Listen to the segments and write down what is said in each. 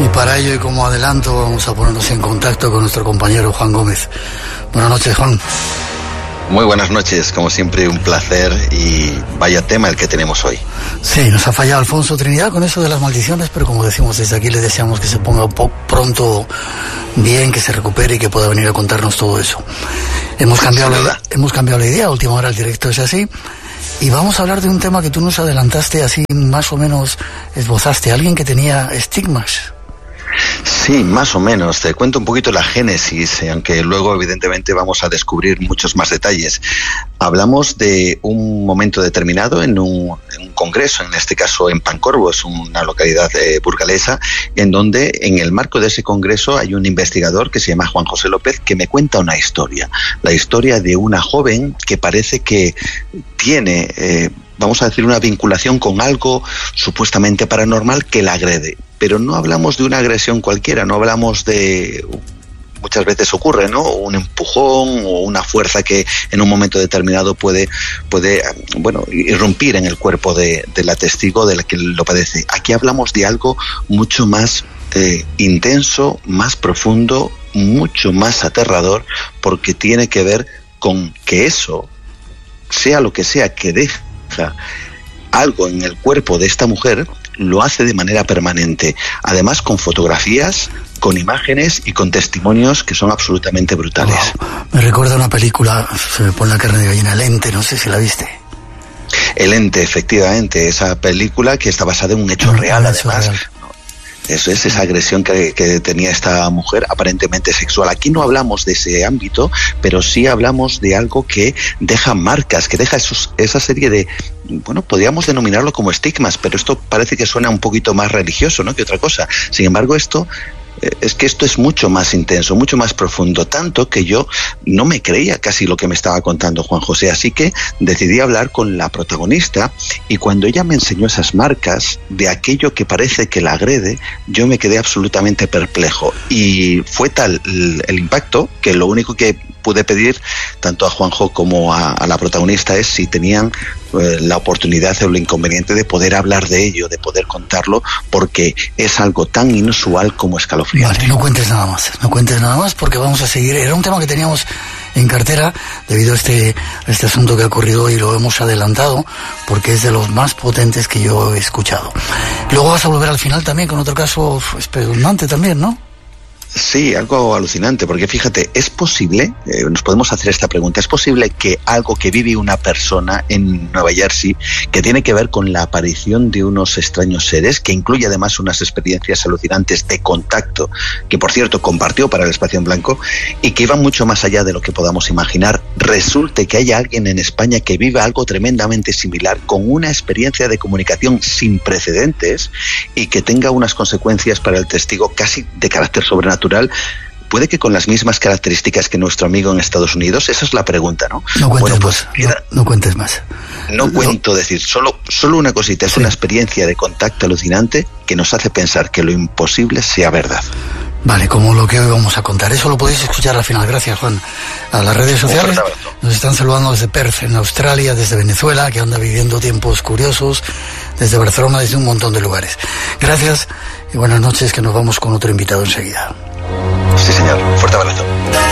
Y para ello, y como adelanto, vamos a ponernos en contacto con nuestro compañero Juan Gómez. Buenas noches, Juan. Muy buenas noches, como siempre un placer y vaya tema el que tenemos hoy. Sí, nos ha fallado Alfonso Trinidad con eso de las maldiciones, pero como decimos desde aquí le deseamos que se ponga pronto bien, que se recupere y que pueda venir a contarnos todo eso. Hemos cambiado la idea, a última hora el directo es así, y vamos a hablar de un tema que tú nos adelantaste, así más o menos esbozaste, alguien que tenía estigmas. Sí, más o menos. Te cuento un poquito la génesis, aunque luego evidentemente vamos a descubrir muchos más detalles. Hablamos de un momento determinado en un congreso, en este caso en Pancorbo, es una localidad burgalesa, en donde en el marco de ese congreso hay un investigador que se llama Juan José López que me cuenta una historia. La historia de una joven que parece que tiene, vamos a decir, una vinculación con algo supuestamente paranormal que la agrede. Pero no hablamos de una agresión cualquiera, no hablamos de, muchas veces ocurre, ¿no?, un empujón o una fuerza que en un momento determinado puede irrumpir en el cuerpo de la testigo de la que lo padece. Aquí hablamos de algo mucho más intenso, más profundo, mucho más aterrador, porque tiene que ver con que eso, sea lo que sea que deja algo en el cuerpo de esta mujer, lo hace de manera permanente, además con fotografías, con imágenes y con testimonios que son absolutamente brutales. Wow. Me recuerda una película, se me pone la carne de gallina, El Ente, no sé si la viste. El Ente, efectivamente, esa película que está basada en un hecho real, además. Real. Eso es, esa agresión que tenía esta mujer, aparentemente sexual. Aquí no hablamos de ese ámbito, pero sí hablamos de algo que deja marcas, que deja esa serie de, podríamos denominarlo como estigmas, pero esto parece que suena un poquito más religioso, ¿no?, que otra cosa. Sin embargo, esto es mucho más intenso, mucho más profundo, tanto que yo no me creía casi lo que me estaba contando Juan José, así que decidí hablar con la protagonista y cuando ella me enseñó esas marcas de aquello que parece que la agrede, yo me quedé absolutamente perplejo y fue tal el impacto que lo único que pude pedir tanto a Juanjo como a la protagonista es si tenían la oportunidad o el inconveniente de poder hablar de ello, de poder contarlo, porque es algo tan inusual como escalofriante. Vale, no cuentes nada más porque vamos a seguir. Era un tema que teníamos en cartera debido a este asunto que ha ocurrido y lo hemos adelantado porque es de los más potentes que yo he escuchado. Luego vas a volver al final también con otro caso espeluznante también, ¿no? Sí, algo alucinante, porque fíjate, es posible, nos podemos hacer esta pregunta, ¿es posible que algo que vive una persona en Nueva Jersey, que tiene que ver con la aparición de unos extraños seres, que incluye además unas experiencias alucinantes de contacto, que por cierto compartió para el Espacio en Blanco, y que iban mucho más allá de lo que podamos imaginar, resulte que haya alguien en España que viva algo tremendamente similar, con una experiencia de comunicación sin precedentes, y que tenga unas consecuencias para el testigo casi de carácter sobrenatural? Puede que con las mismas características que nuestro amigo en Estados Unidos. Esa es la pregunta, ¿no? No cuentes más. No cuentes más. No cuento, decir, solo una cosita. Es una experiencia de contacto alucinante que nos hace pensar que lo imposible sea verdad. Vale, como lo que hoy vamos a contar. Eso lo podéis escuchar al final. Gracias, Juan. A las redes sociales nos están saludando desde Perth, en Australia, desde Venezuela, que anda viviendo tiempos curiosos, desde Barcelona, desde un montón de lugares. Gracias y buenas noches, que nos vamos con otro invitado enseguida. Sí, señor. Fuerte abrazo.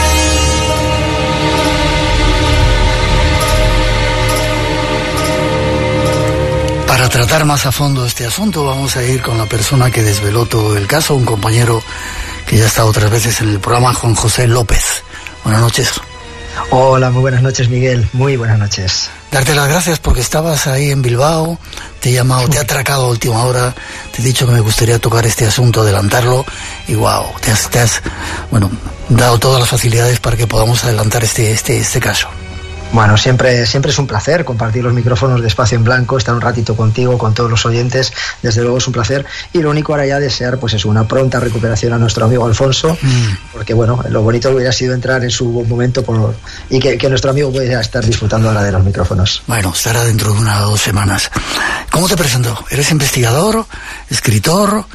Para tratar más a fondo este asunto, vamos a ir con la persona que desveló todo el caso, un compañero que ya ha estado otras veces en el programa, Juan José López. Buenas noches. Hola, muy buenas noches, Miguel. Muy buenas noches. Darte las gracias porque estabas ahí en Bilbao, te he llamado, te he atracado a última hora, te he dicho que me gustaría tocar este asunto, adelantarlo, y wow, te has dado todas las facilidades para que podamos adelantar este caso. Bueno, siempre es un placer compartir los micrófonos de Espacio en Blanco, estar un ratito contigo, con todos los oyentes, desde luego es un placer, y lo único ahora ya desear pues es una pronta recuperación a nuestro amigo Alfonso, porque bueno, lo bonito hubiera sido entrar en su buen momento y que nuestro amigo pudiera estar disfrutando ahora de los micrófonos. Bueno, estará dentro de 1 o 2 semanas. ¿Cómo te presento? ¿Eres investigador, escritor?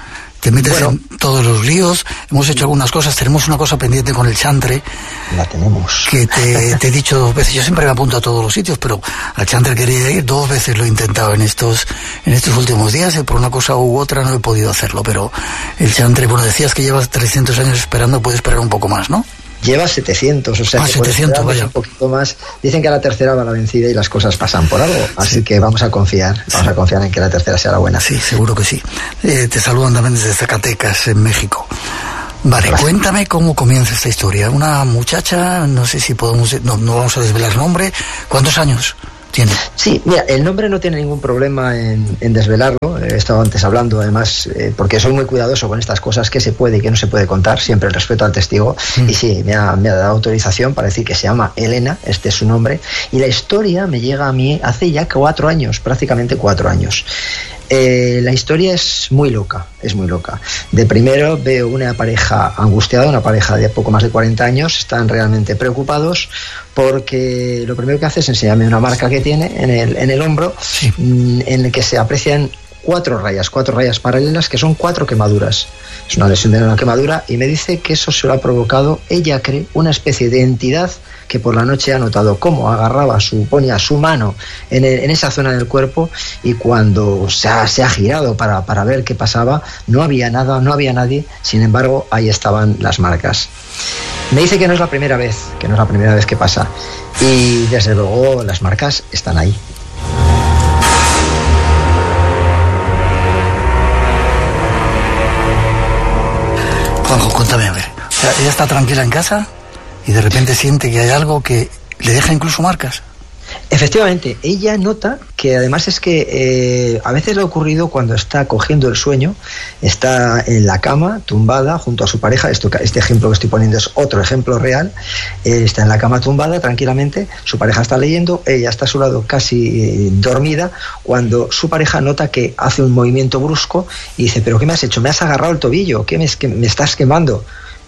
te metes en todos los líos. Hemos hecho algunas cosas, tenemos una cosa pendiente con el chantre. La tenemos. Que te he dicho 2 veces, yo siempre me apunto a todos los sitios, pero al chantre quería ir, 2 veces lo he intentado en estos últimos días, por una cosa u otra no he podido hacerlo, pero el chantre, bueno, decías que llevas 300 años esperando, puedes esperar un poco más, ¿no? Lleva 700, o sea que 700, vaya. Un poquito más. Dicen que a la tercera va la vencida y las cosas pasan por algo, así que vamos a confiar en que la tercera sea la buena. Sí, seguro que sí. Te saludan también desde Zacatecas, en México. Vale, gracias. Cuéntame cómo comienza esta historia. Una muchacha, no sé si podemos, no vamos a desvelar nombre. ¿Cuántos años tiene? Sí, mira, el nombre no tiene ningún problema en desvelarlo. He estado antes hablando, además, porque soy muy cuidadoso con estas cosas, que se puede y que no se puede contar, siempre el respeto al testigo. Y sí, me ha dado autorización para decir que se llama Elena, este es su nombre, y la historia me llega a mí hace ya 4 años, prácticamente 4 años. La historia es muy loca. De primero veo una pareja angustiada, una pareja de poco más de 40 años, están realmente preocupados porque lo primero que hace es enseñarme una marca que tiene en el hombro, sí, en el que se aprecian 4 rayas paralelas, que son 4 quemaduras. Es una lesión de una quemadura, y me dice que eso se lo ha provocado, ella cree, una especie de entidad que por la noche ha notado cómo ponía su mano en esa zona del cuerpo, y cuando se ha girado para ver qué pasaba, no había nada, no había nadie, sin embargo ahí estaban las marcas. Me dice que no es la primera vez que pasa, y desde luego las marcas están ahí. Juanjo, cuéntame, a ver. O sea, ella está tranquila en casa y de repente siente que hay algo que le deja incluso marcas. Efectivamente, ella nota que además es que a veces le ha ocurrido cuando está cogiendo el sueño, está en la cama, tumbada, junto a su pareja. Este ejemplo que estoy poniendo es otro ejemplo real. Está en la cama tumbada tranquilamente, su pareja está leyendo, ella está a su lado casi dormida, cuando su pareja nota que hace un movimiento brusco y dice: ¿pero qué me has hecho? ¿Me has agarrado el tobillo? ¿Qué me estás quemando?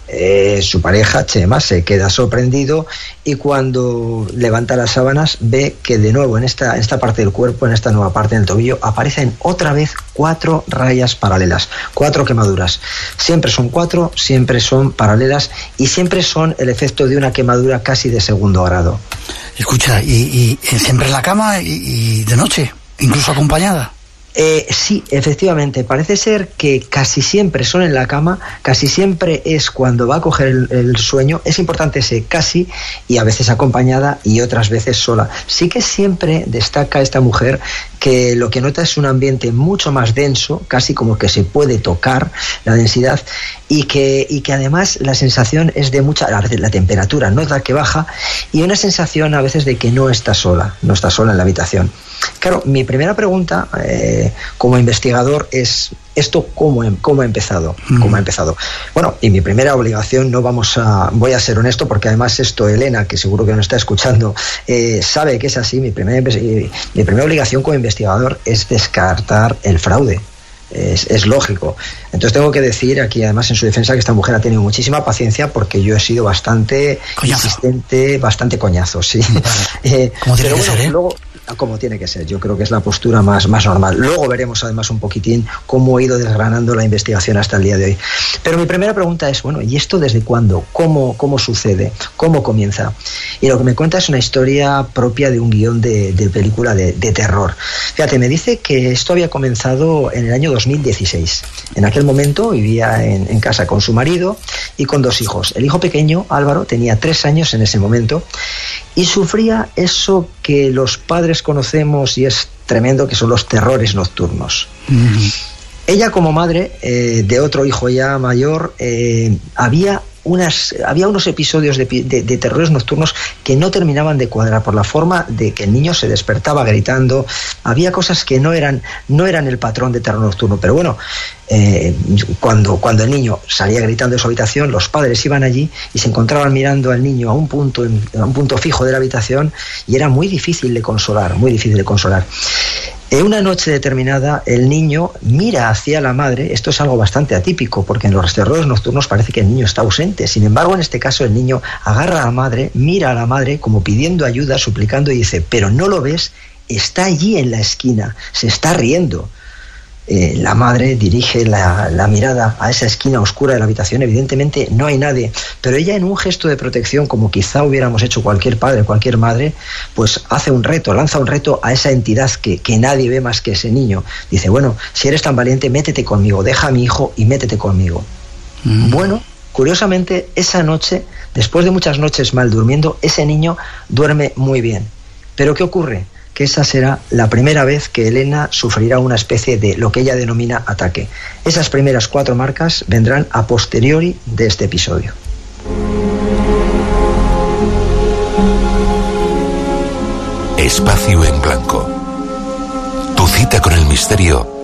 Su pareja, Chema, se queda sorprendido, y cuando levanta las sábanas ve que de nuevo en esta parte del cuerpo, en esta nueva parte del tobillo, aparecen otra vez 4 rayas paralelas, 4 quemaduras. Siempre son 4, siempre son paralelas, y siempre son el efecto de una quemadura casi de 2º grado. Escucha, y siempre en la cama y de noche, incluso acompañada. Sí, efectivamente, parece ser que casi siempre son en la cama, casi siempre es cuando va a coger el sueño. Es importante ese casi, y a veces acompañada y otras veces sola. Sí que siempre destaca esta mujer que lo que nota es un ambiente mucho más denso, casi como que se puede tocar la densidad, y que además la sensación es de mucha, a veces la temperatura nota que baja, y una sensación a veces de que no está sola en la habitación. Claro, mi primera pregunta como investigador es: ¿esto cómo ha empezado? Bueno, y mi primera obligación, voy a ser honesto, porque además esto Elena, que seguro que nos está escuchando, sabe que es así. Mi primera obligación como investigador es descartar el fraude. Es lógico. Entonces tengo que decir aquí, además, en su defensa, que esta mujer ha tenido muchísima paciencia, porque yo he sido bastante insistente, bastante coñazo, sí. ¿Cómo tiene que ser, eh? Luego, como tiene que ser, yo creo que es la postura más normal. Luego veremos además un poquitín cómo he ido desgranando la investigación hasta el día de hoy. Pero mi primera pregunta es: bueno, ¿y esto desde cuándo? ¿Cómo sucede? ¿Cómo comienza? Y lo que me cuenta es una historia propia de un guión de película de terror. Fíjate, me dice que esto había comenzado en el año 2016. En aquel momento vivía en casa con su marido y con 2 hijos. El hijo pequeño, Álvaro, tenía 3 años en ese momento, y sufría eso que los padres conocemos y es tremendo, que son los terrores nocturnos. Ella, como madre de otro hijo ya mayor, había unos episodios de terrores nocturnos que no terminaban de cuadrar por la forma de que el niño se despertaba gritando. Había cosas que no eran el patrón de terror nocturno, pero bueno, cuando el niño salía gritando de su habitación, los padres iban allí y se encontraban mirando al niño a un punto fijo de la habitación, y era muy difícil de consolar. Una noche determinada, el niño mira hacia la madre. Esto es algo bastante atípico, porque en los terrores nocturnos parece que el niño está ausente. Sin embargo, en este caso, el niño agarra a la madre, mira a la madre como pidiendo ayuda, suplicando, y dice: ¿pero no lo ves? Está allí en la esquina, se está riendo. La madre dirige la mirada a esa esquina oscura de la habitación. Evidentemente no hay nadie, pero ella, en un gesto de protección, como quizá hubiéramos hecho cualquier padre, cualquier madre, pues hace un reto, lanza un reto a esa entidad que nadie ve más que ese niño. Dice, bueno, si eres tan valiente, métete conmigo, deja a mi hijo y métete conmigo. Bueno, curiosamente, esa noche, después de muchas noches mal durmiendo, ese niño duerme muy bien. ¿Pero qué ocurre? Que esa será la primera vez que Elena sufrirá una especie de lo que ella denomina ataque. Esas primeras 4 marcas vendrán a posteriori de este episodio. Espacio en Blanco. Tu cita con el misterio